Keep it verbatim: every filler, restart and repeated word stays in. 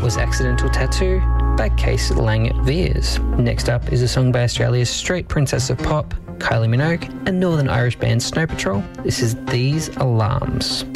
was Accidental Tattoo by Case Lang Veers. Next up is a song by Australia's Street Princess of Pop, Kylie Minogue, and Northern Irish band Snow Patrol. This is These Alarms.